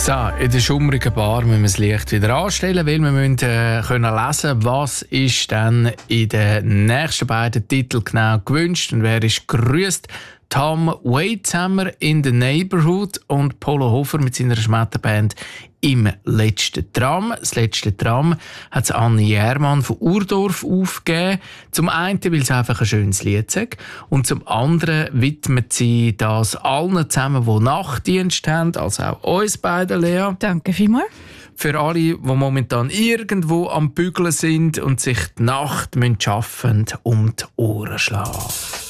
So, in der schummrigen Bar müssen wir das Licht wieder anstellen, weil wir müssen können lesen, was ist dann in den nächsten beiden Titeln genau gewünscht und wer ist grüßt. Tom Waits haben wir in the Neighborhood und Polo Hofer mit seiner Schmetterband im letzten Tram. Das letzte Tram hat Anne Järmann von Urdorf aufgegeben. Zum einen, weil es einfach ein schönes Lied ist. Und zum anderen widmet sie das allen zusammen, die Nachtdienst haben, also auch uns beiden, Lea. Danke vielmals. Für alle, die momentan irgendwo am Bügeln sind und sich die Nacht arbeiten um die Ohren schlagen.